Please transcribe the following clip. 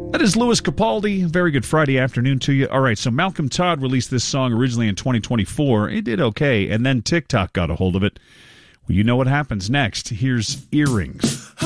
That is Louis Capaldi. Very good Friday afternoon to you. All right, so Malcolm Todd released this song originally in 2024. It did okay, and then TikTok got a hold of it. Well, you know what happens next. Here's Earrings.